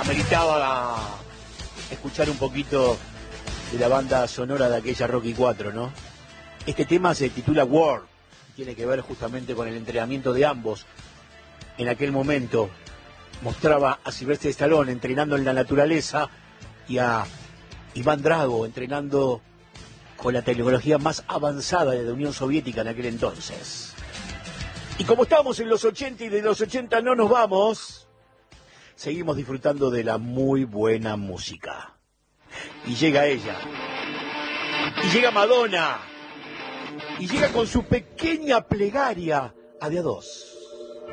Ameritaba escuchar un poquito de la banda sonora de aquella Rocky 4, ¿no? Este tema se titula War, tiene que ver justamente con el entrenamiento de ambos. En aquel momento mostraba a Sylvester Stallone entrenando en la naturaleza y a Iván Drago entrenando con la tecnología más avanzada de la Unión Soviética en aquel entonces. Y como estamos en los 80 y de los 80 no nos vamos, seguimos disfrutando de la muy buena música. Y llega ella. Y llega Madonna. Y llega con su pequeña plegaria a de a dos.